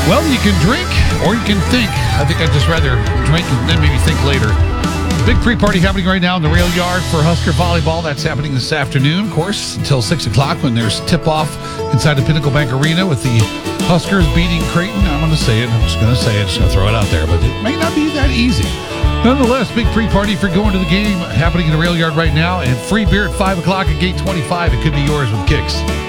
Well, you can drink or you can think. I think I'd just rather drink and then maybe think later. Big pre-party happening right now in the rail yard for Husker Volleyball. That's happening this afternoon, of course, until 6 o'clock when there's tip-off inside the Pinnacle Bank Arena with the Huskers beating Creighton. I'm going to say it. I'm just going to say it. Just going to throw it out there, but it may not be that easy. Nonetheless, big pre-party for going to the game happening in the rail yard right now, and free beer at 5 o'clock at gate 25. It could be yours with kicks.